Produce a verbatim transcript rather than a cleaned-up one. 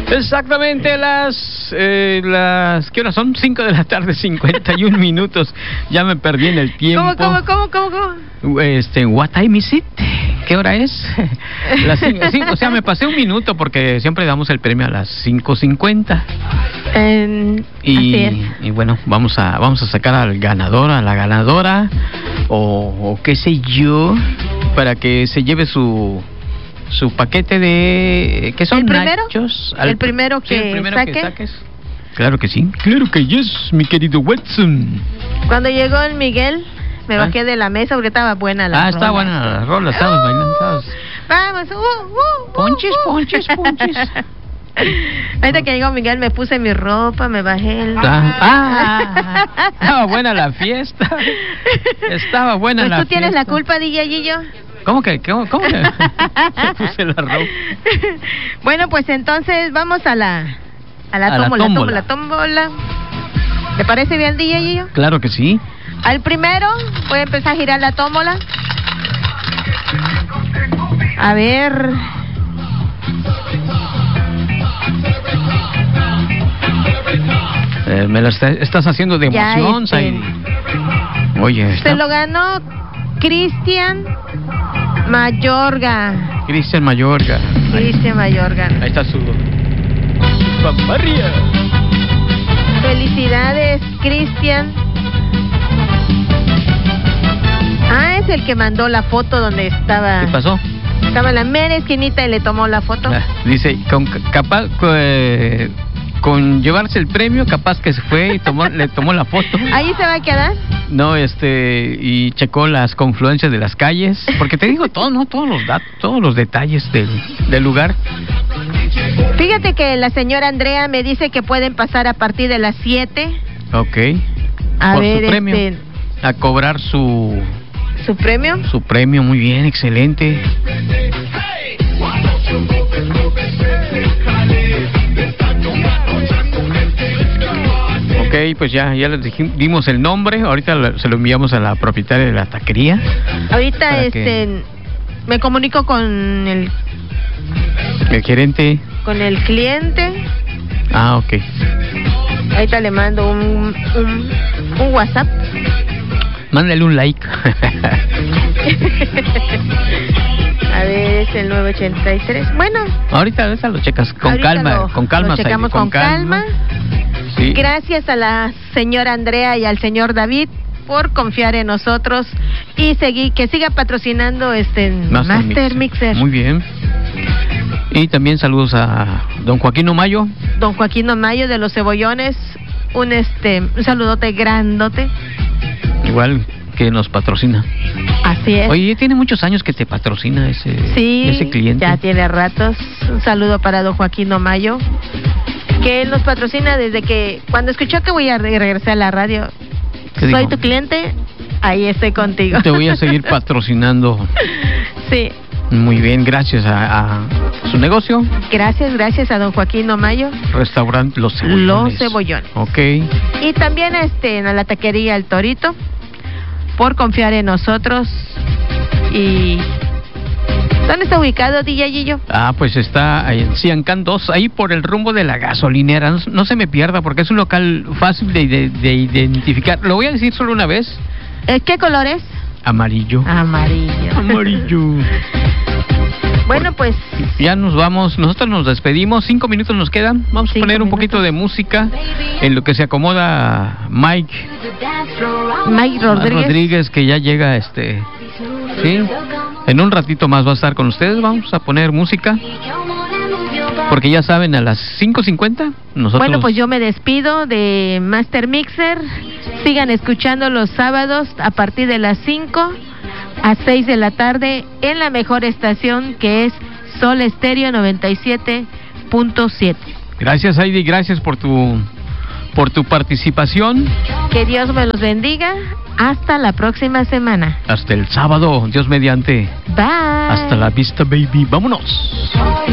Exactamente las, eh, las, ¿qué horas son? cinco de la tarde, cincuenta y un minutos. Ya me perdí en el tiempo. ¿Cómo, cómo, cómo, cómo, cómo? Este, what time is it? ¿Qué hora es? Las cinco, sí, o sea, me pasé un minuto porque siempre damos el premio a las cinco cincuenta. Eh, y, así es. y bueno, vamos a vamos a sacar al ganador, a la ganadora, o, o qué sé yo, para que se lleve su su paquete de, ¿qué son? ¿El primero? Nachos. ¿El primero que sí, el primero saque? que saques. Claro que sí. Claro que yes, mi querido Watson. Cuando llegó el Miguel, me ¿Ah? bajé de la mesa porque estaba buena la Ah, rola. está buena la rola, estabas Uh, bailando. Estabas... Vamos, uh, uh, uh, Ponches, uh. ponches, ponches. Ahorita que llegó Miguel me puse mi ropa, me bajé el... Ah, ah, estaba buena la fiesta. Estaba buena pues la fiesta. tú tienes la culpa, D J Gillo. ¿Cómo que? ¿Cómo, cómo que? Me puse la ropa. Bueno, pues entonces vamos a la a la A la tómbola, tómbola. tómbola, tómbola. ¿Te parece bien, D J Gillo? Claro que sí. Al primero voy a empezar a girar la tómbola. A ver. Eh, me lo está- estás haciendo de Ya, emoción, este, Saidi. Oye, está Se lo ganó Cristian Mayorga. Cristian Mayorga. Ahí, Cristian Mayorga. ahí está su... ¡Fanfarria! Felicidades, Cristian. Ah, es el que mandó la foto donde estaba. ¿Qué pasó? Estaba en la mera esquinita y le tomó la foto. Ah, dice, con, capaz, eh, con llevarse el premio, capaz que se fue y tomó, le tomó la foto. Ahí se va a quedar. No, este, y checó las confluencias de las calles, porque te digo todo, ¿no? Todos los datos, todos los detalles del, del lugar. Fíjate que la señora Andrea me dice que pueden pasar a partir de las siete. Ok. A Por ver, su premio. este, A cobrar su, su premio. su premio, muy bien, excelente. Ok, pues ya, ya les dijim- dimos el nombre, ahorita lo- se lo enviamos a la propietaria de la taquería. Ahorita Para este que- me comunico con el El gerente. con el cliente. Ah, ok. Ahorita le mando un un, un WhatsApp. Mándale un like. A ver, es el nueve ochenta y tres. Bueno, ahorita, ahorita lo checas con ahorita calma, lo- con calma. lo checamos Saidi, con calma. Sí. Gracias a la señora Andrea y al señor David por confiar en nosotros y seguir que siga patrocinando este Master, Master, Mixer. Mixer. Muy bien. Y también saludos a don Joaquín Omayo. Don Joaquín Omayo de los Cebollones, un este un saludote grandote. Igual que nos patrocina. Así es. Oye, tiene muchos años que te patrocina ese, Sí, ese cliente. ya tiene ratos. Un saludo para don Joaquín Omayo, que él nos patrocina desde que, cuando escuchó que voy a re- regresar a la radio, ¿Qué soy dijo? tu cliente, ahí estoy contigo. Te voy a seguir patrocinando. Sí, Muy bien, gracias a, a su negocio, gracias, gracias a don Joaquín Omayo. restaurante Los Cebollones. Los Cebollones. Ok. Y también este, en la taquería El Torito, por confiar en nosotros. Y ¿dónde está ubicado, D J Gillo? Ah, pues está ahí en Ciancán dos, ahí por el rumbo de la gasolinera. No, no se me pierda porque es un local fácil de, de, de identificar. Lo voy a decir solo una vez. Eh, ¿Qué color es? Amarillo. Amarillo. Amarillo. Bueno, pues Ya nos vamos, nosotros nos despedimos, cinco minutos nos quedan, vamos a Cinco poner un minutos. poquito de música en lo que se acomoda Mike Mike Rodríguez. Rodríguez, que ya llega, este, sí, en un ratito más va a estar con ustedes, vamos a poner música, porque ya saben, a las cinco cincuenta nosotros... Bueno, pues yo me despido de Master Mixer. Sigan escuchando los sábados a partir de las cinco a seis de la tarde en la mejor estación, que es Sol Estéreo noventa y siete punto siete. Gracias, Heidi, gracias por tu, por tu participación. Que Dios me los bendiga. Hasta la próxima semana. Hasta el sábado, Dios mediante. Bye. Hasta la vista, baby, vámonos.